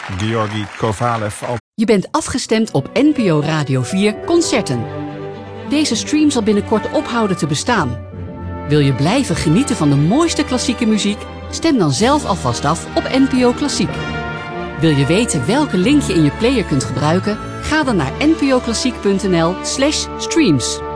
Georgi Kovalev. Je bent afgestemd op NPO Radio 4 Concerten. Deze stream zal binnenkort ophouden te bestaan. Wil je blijven genieten van de mooiste klassieke muziek? Stem dan zelf alvast af op NPO Klassiek. Wil je weten welke link je in je player kunt gebruiken? Ga dan naar npoklassiek.nl/streams.